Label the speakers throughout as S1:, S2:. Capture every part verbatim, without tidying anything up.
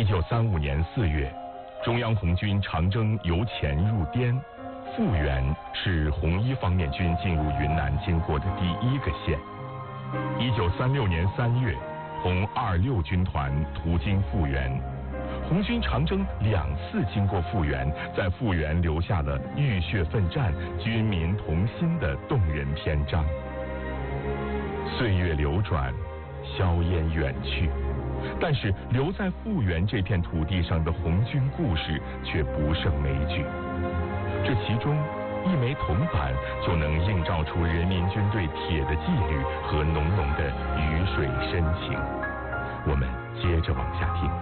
S1: 一九三五年四月，中央红军长征由前入滇，阜源是红一方面军进入云南经过的第一个县。一九三六年三月，红二六军团途经阜源，红军长征两次经过阜源，在阜源留下了浴血奋战、军民同心的动人篇章。岁月流转，硝烟远去，但是留在阜源这片土地上的红军故事却不胜枚举。这其中一枚铜板就能映照出人民军队铁的纪律和浓浓的雨水深情。我们接着往下听。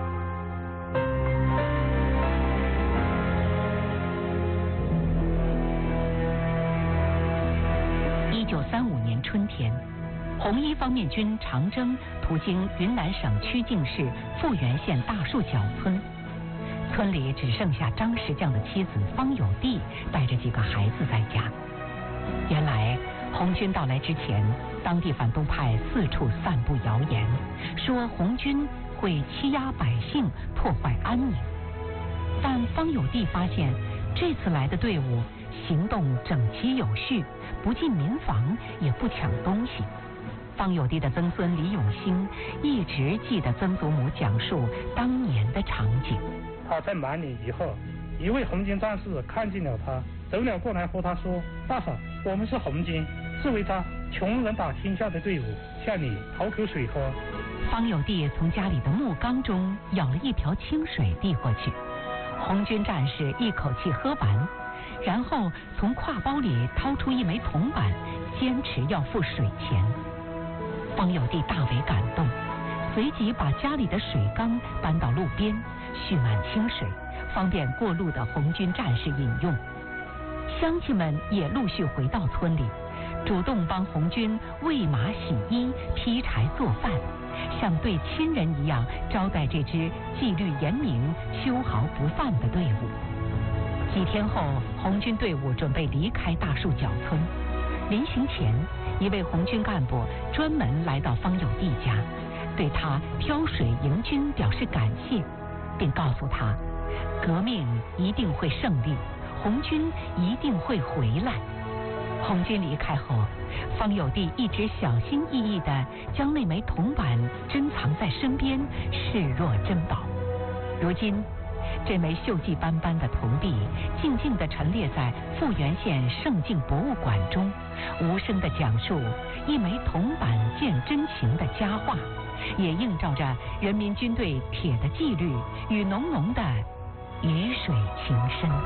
S2: 一九三五年春天，红一方面军长征途经云南省曲靖市阜源县大树角村，村里只剩下张石匠的妻子方有娣带着几个孩子在家。原来红军到来之前，当地反动派四处散布谣言，说红军会欺压百姓，破坏安宁。但方有娣发现，这次来的队伍行动整齐有序，不进民房，也不抢东西。方有娣的曾孙李永兴一直记得曾祖母讲述当年的场景。
S3: 他在满脸以后，一位红军战士看见了他，走了过来和他说：“大嫂，我们是红军，是为他穷人打天下的队伍，向你讨口水喝。”
S2: 方有娣从家里的木缸中舀了一瓢清水递过去，红军战士一口气喝完，然后从挎包里掏出一枚铜板，坚持要付水钱。方有娣大为感动，随即把家里的水缸搬到路边，蓄满清水，方便过路的红军战士饮用。乡亲们也陆续回到村里，主动帮红军喂马、洗衣、劈柴、做饭，像对亲人一样招待这支纪律严明、秋毫不犯的队伍。几天后，红军队伍准备离开大树角村。临行前，一位红军干部专门来到方有娣家，对他挑水迎军表示感谢，并告诉他，革命一定会胜利，红军一定会回来。红军离开后，方有娣一直小心翼翼地将那枚铜板珍藏在身边，视若珍宝。如今，这枚锈迹斑斑的铜币静静地陈列在阜源县盛境博物馆中，无声地讲述一枚铜板见真情的佳话，也映照着人民军队铁的纪律与浓浓的雨水情深。